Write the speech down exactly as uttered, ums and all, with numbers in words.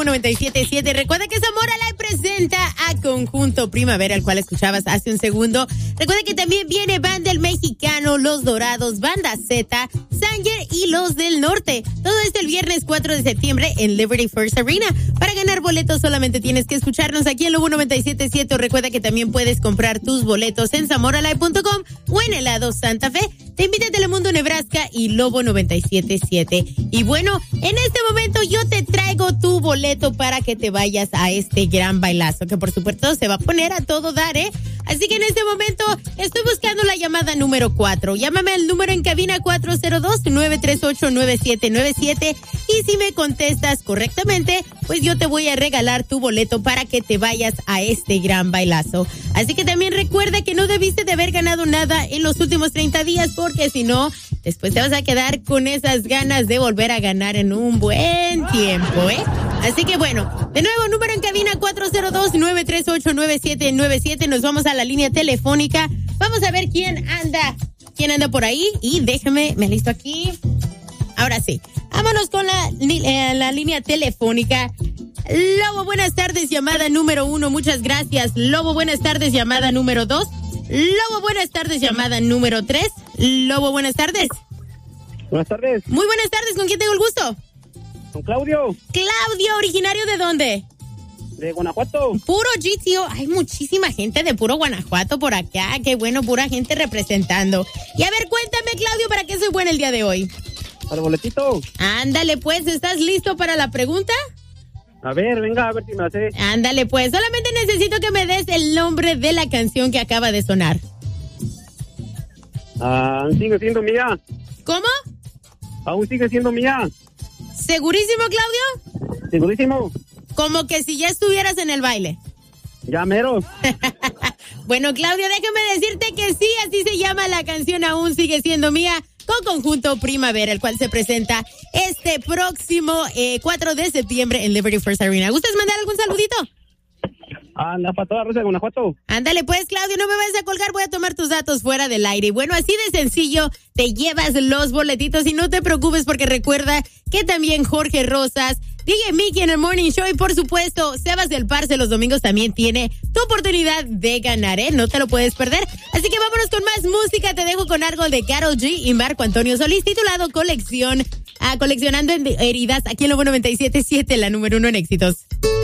noventa y siete punto siete. Recuerda que Zamora Live presenta a Conjunto Primavera, el cual escuchabas hace un segundo. Recuerda que también viene Banda El Mexicano, Los Dorados, Banda Z, Sanger y Los del Norte. Todo esto el viernes cuatro de septiembre en Liberty First Arena. Para ganar boletos solamente tienes que escucharnos aquí en Lobo noventa y siete punto siete. Recuerda que también puedes comprar tus boletos en zamora live punto com o en Helado Santa Fe. Te invita a Telemundo Nebraska y Lobo noventa y siete punto siete. Y bueno, en este momento yo te traigo tu boleto para que te vayas a este gran bailazo, que por supuesto se va a poner a todo dar, ¿eh? Así que en este momento estoy buscando la llamada número cuatro. Llámame al número en cabina cuatro cero dos, nueve tres ocho, nueve siete nueve siete. Y si me contestas correctamente, pues yo te voy a regalar tu boleto para que te vayas a este gran bailazo. Así que también recuerda que no debiste de haber ganado nada en los últimos treinta días, porque si no, después te vas a quedar con esas ganas de volver a ganar en un buen tiempo, ¿eh? Así que bueno, de nuevo, número en cabina cuatro cero dos, nueve tres ocho, nueve siete nueve siete. Nos vamos a la línea telefónica. Vamos a ver quién anda, quién anda por ahí. Y déjame, me listo aquí. Ahora sí, vámonos con la, eh, la línea telefónica. Lobo, buenas tardes, llamada número uno, muchas gracias. Lobo, buenas tardes, llamada número dos. Lobo, buenas tardes, llamada número tres. Lobo, buenas tardes. Buenas tardes. Muy buenas tardes, ¿con quién tengo el gusto? Con Claudio. Claudio, ¿originario de dónde? De Guanajuato. Puro G T O, hay muchísima gente de puro Guanajuato por acá, qué bueno, pura gente representando. Y a ver, cuéntame, Claudio, ¿para qué soy buena el día de hoy? Para el boletito. Ándale, pues, ¿estás listo para la pregunta? A ver, venga, a ver si me hace. Ándale, pues, solamente necesito que me des el nombre de la canción que acaba de sonar. Ah, sigue siendo mía. ¿Cómo? Aún sigue siendo mía. ¿Segurísimo, Claudio? Segurísimo. Como que si ya estuvieras en el baile. Ya mero. Bueno, Claudio, déjame decirte que sí, así se llama la canción Aún Sigue Siendo Mía, con Conjunto Primavera, el cual se presenta este próximo eh, cuatro de septiembre en Liberty First Arena. ¿Gustas mandar algún saludito? Anda, para toda Rosa de Guanajuato. Ándale pues, Claudio, no me vayas a colgar, voy a tomar tus datos fuera del aire. Y bueno, así de sencillo, te llevas los boletitos y no te preocupes porque recuerda que también Jorge Rosas, D J Mickey en el Morning Show y por supuesto, Sebas del Parce los domingos también tiene tu oportunidad de ganar, ¿eh? No te lo puedes perder. Así que vámonos con más música, te dejo con algo de Karol G y Marco Antonio Solís, titulado Colección, ah, Coleccionando Heridas, aquí en Lobo noventa y siete punto siete, la número uno en éxitos.